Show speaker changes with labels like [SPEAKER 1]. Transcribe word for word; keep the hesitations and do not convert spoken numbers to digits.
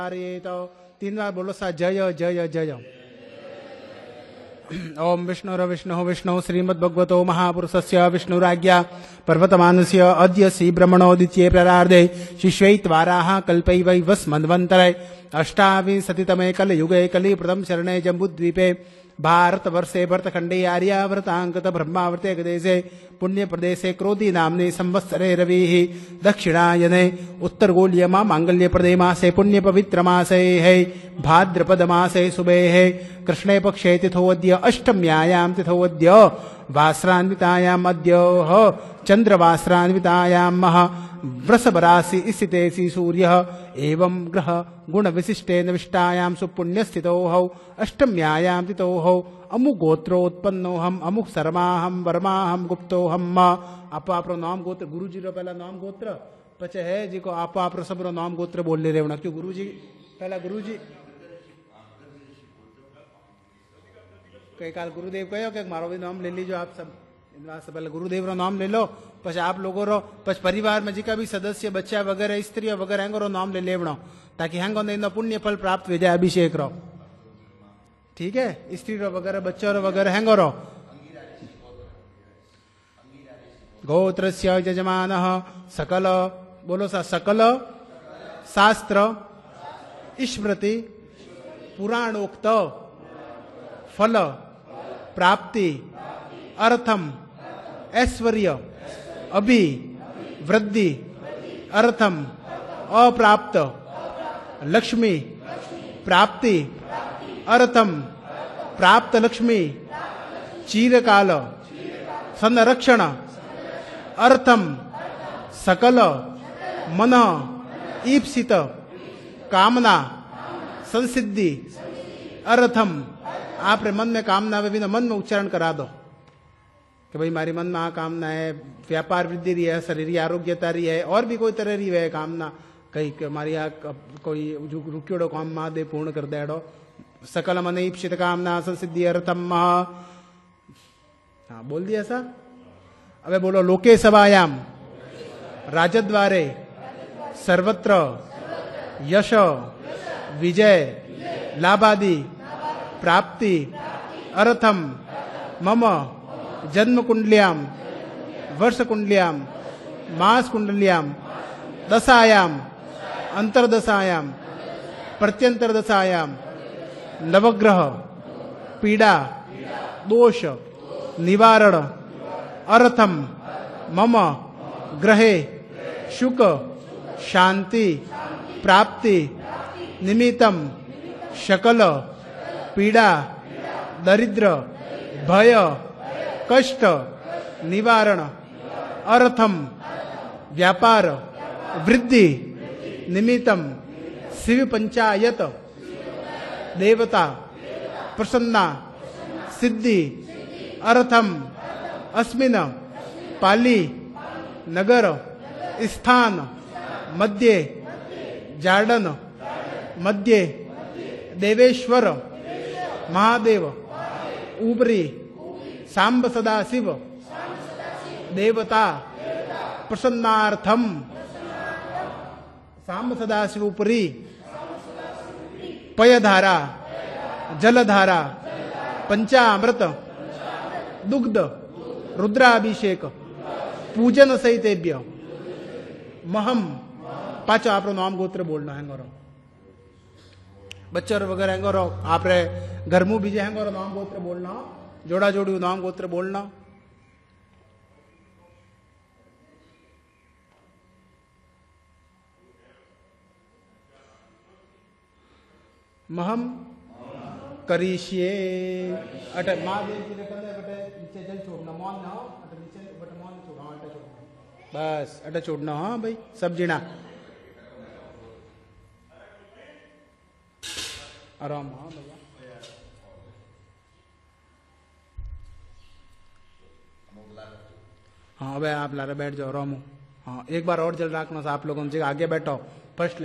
[SPEAKER 1] तो तीन बार बोलो सा जय जय जय। ओम विष्णुर विष्णु विष्णु श्रीमद्भगवतो महापुरुषस्य विष्णुराज्ञा पर्वतमानस्य अद्य श्री ब्रह्मणोदित्ये प्रारार्धे शिष्यैत्वाराः कल्पैवै वस्मन्वन्तरे अष्टाविंशतितमे कलयुगे कलिप्रथम शरणे जम्बूद्वीपे भारतवर्षे भरतखण्डे आर्यावर्ताङ्गत ब्रह्मावर्ते गदेशे पुण्य प्रदेशे क्रोधी नाम्ने संवत्सरे रविः दक्षिणायने उत्तरगोलीयमा मांगल्य प्रदे मासे पुण्य पवित्र मासे है भाद्रपद मासे शुभे है कृष्णे पक्षे तिथोऽद्य अष्टम्यायां तिथोऽद्य वासरान्वितायाम् अद्य चंद्रवासरान्वितायां महा वृषभराशि स्थितेसि सूर्यः एवं ग्रह गुण विशिष्टे निविष्टायां सुपुण्यस्थितो हौ अष्टम्यायां तिथो हौ अमुक गोत्रोत्पन्नोहम अमुक शर्माहम वर्माहम गुप्तोहम। आप आप नाम गोत्र गुरु जी रो पहला नाम गोत्र पचे है जी को आप आप सब रो नाम गोत्र बोल ले रहे क्यों गुरु जी पहला गुरु जी कई काल गुरुदेव कहो कि मारो भी नाम ले लीजिए आप सब से पहले गुरुदेव रो नाम ले लो पछ आप लोगों रो पछ परिवार में जी का भी सदस्य बच्चा वगैरह स्त्री वगैरह हैंगो रो नाम ले लेवणो ताकि हैंगो ने पुण्य फल प्राप्त हो जाए अभिषेक रो ठीक है स्त्री रो वगैरह बच्चों रो वगैरह हैंगो रो गोत्रस्य यजमानः सकल बोलो सा सकल शास्त्र स्मृति पुराणोक्त फल प्राप्ति अर्थम ऐश्वर्य अभि वृद्धि अर्थम अप्राप्त लक्ष्मी प्राप्ति अर्थम प्राप्त लक्ष्मी चीरकाल संरक्षण अर्थम सकल मन ईप्सित कामना संसिद्धि अर्थम आप मन में कामना वे भी मन में उच्चारण करा दो कि भाई हमारी मन में आ कामना है व्यापार वृद्धि रही है शरीर आरोग्यता रही है और भी कोई तरह रही है कामना कहीं हमारी आ कोई रुकियोड़ो काम महादेव पूर्ण कर देड़ो सकल मन ईप्सित कामना संसिद्धि अर्थम हाँ बोल दिया सर। अब बोलो लोके सभायाम राजद्वारे सर्वत्र यश विजय लाभादि प्राप्ति अर्थम मम जन्म कुंडलियां वर्ष कुंडलियां मास कुंडलियां दशायां अंतरदशायां प्रत्यंतर दशायां नवग्रह पीड़ा दोष निवारण अर्थम मम ग्रहे शुक शांति प्राप्ति निमित्तम शकल पीड़ा दरिद्र भय कष्ट निवारण अर्थम व्यापार वृद्धि निमित्तम शिव पंचायत देवता प्रसन्ना सिद्धि अर्थम अस्मिन पाली नगर स्थान मध्य जार्डन मध्य देवेश्वर महादेव ऊपरी सांब सदा शिव देवता प्रसन्नार्थम सांब सदा शिव ऊपरी पयधारा जलधारा पंचामृत दुग्ध रुद्राभिषेक पूजन सहितेभ्य महम पाचो आप नाम गोत्र बोलना है गौरव बच्चों वगैरह है गौरव आप घर मुंह बीजे हैं गौरव नाम गोत्र बोलना जोड़ा जोड़ी नाम गोत्र बोलना महम करिष्ये अट महादेव जी ने कहते बटे नीचे जल छोड़ना मौन ना हो अट नीचे बटे मौन छोड़ना अट छोड़ना बस अट छोड़ना हाँ भाई सब जीना आराम हाँ भैया हाँ अब आप लारे बैठ जाओ रामू हाँ एक बार और जल रखना आप लोगों से आगे बैठो फर्स्ट